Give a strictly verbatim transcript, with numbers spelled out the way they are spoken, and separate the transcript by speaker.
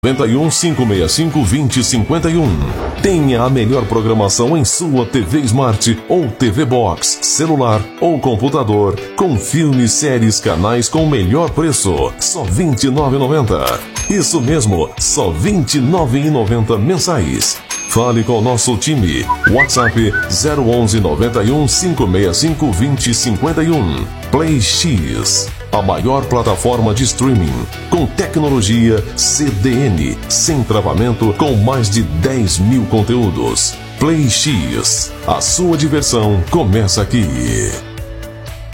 Speaker 1: noventa e um, cinco seis cinco, vinte, cinquenta e um. Tenha a melhor programação em sua T V Smart ou T V Box, celular ou computador, com filmes, séries, canais com o melhor preço, só vinte e nove reais e noventa centavos. Isso mesmo, só vinte e nove reais e noventa centavos mensais. Fale com o nosso time. WhatsApp zero onze, noventa e um, cinco seis cinco, vinte, cinquenta e um. Play X, a maior plataforma de streaming, com tecnologia C D N, sem travamento, com mais de dez mil conteúdos. Play X, a sua diversão começa aqui.